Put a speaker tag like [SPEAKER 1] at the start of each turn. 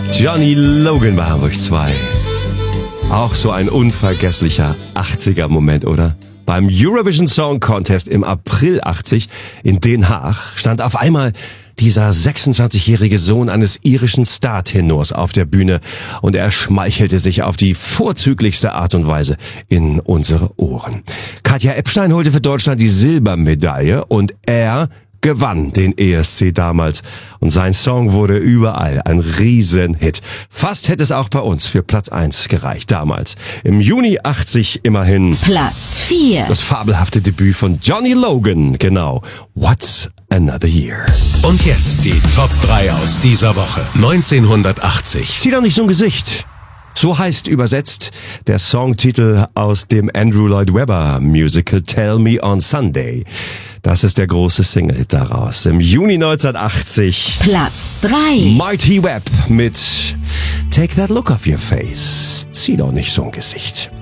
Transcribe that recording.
[SPEAKER 1] Johnny Logan bei Hamburg 2. Auch so ein unvergesslicher 80er-Moment, oder? Beim Eurovision Song Contest im April 80 in Den Haag stand auf einmal dieser 26-jährige Sohn eines irischen Star-Tenors auf der Bühne und er schmeichelte sich auf die vorzüglichste Art und Weise in unsere Ohren. Katja Epstein holte für Deutschland die Silbermedaille und er gewann den ESC damals und sein Song wurde überall ein Riesenhit. Fast hätte es auch bei uns für Platz 1 gereicht damals. Im Juni 80 immerhin
[SPEAKER 2] Platz 4.
[SPEAKER 1] Das fabelhafte Debüt von Johnny Logan, genau. What's Another Year?
[SPEAKER 3] Und jetzt die Top 3 aus dieser Woche. 1980.
[SPEAKER 1] Zieh doch nicht so ein Gesicht. So heißt übersetzt der Songtitel aus dem Andrew Lloyd Webber Musical Tell Me on Sunday. Das ist der große Single daraus. Im Juni 1980
[SPEAKER 2] Platz 3.
[SPEAKER 1] Marty Webb mit Take That Look Off Your Face. Zieh doch nicht so ein Gesicht.